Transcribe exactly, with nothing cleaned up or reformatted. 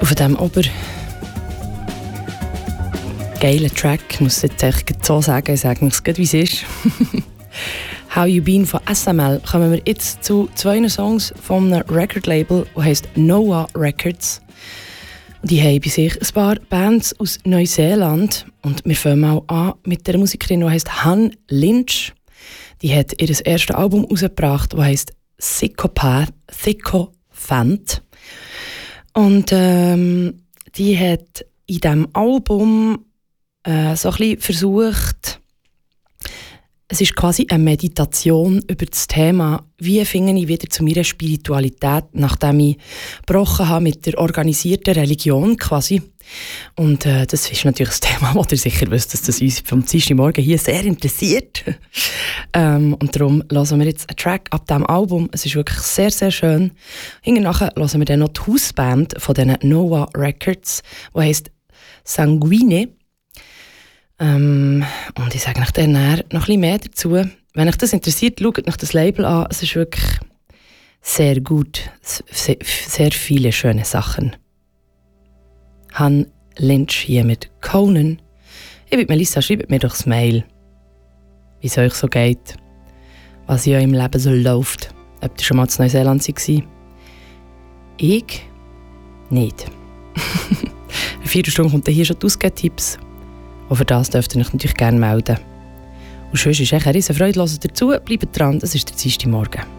Auf diesem ober geilen Track, muss ich jetzt echt so sagen, ich sage es gut, wie es ist. How You Been von S M L kommen wir jetzt zu zwei Songs von einem Record-Label, das heisst Noah Records. Die haben bei sich ein paar Bands aus Neuseeland. Und wir fangen mal an mit der Musikerin, die heisst Han Lynch. Die hat ihr erstes Album herausgebracht, das heisst Psychopath, Psychophant. Und ähm, die hat in diesem Album äh, so ein bisschen versucht, es ist quasi eine Meditation über das Thema, wie finde ich wieder zu meiner Spiritualität, nachdem ich gebrochen habe mit der organisierten Religion quasi. Und äh, das ist natürlich ein Thema, wo ihr sicher wisst, dass das uns vom Dienstagmorgen hier sehr interessiert. ähm, und darum hören wir jetzt einen Track ab diesem Album. Es ist wirklich sehr, sehr schön. Hinterher hören wir dann noch die Hausband von diesen Noah Records, die heisst Sanguine. Ähm, und ich sage euch dann noch ein bisschen mehr dazu. Wenn euch das interessiert, schaut euch das Label an. Es ist wirklich sehr gut. Sehr, sehr viele schöne Sachen. Han Lynch hier mit Conan. Ich bin Melissa, schreibt mir doch das Mail, wie es euch so geht, was in eurem Leben so läuft. Ob ihr schon mal in Neuseeland war? Ich? Nicht. In vier Stunden kommt hier schon die Ausgabe-Tipps. Und für das dürft ihr euch natürlich gerne melden. Und sonst ist es eine riesen Freude, hört dazu, bleibt dran, das ist der Dienstagmorgen.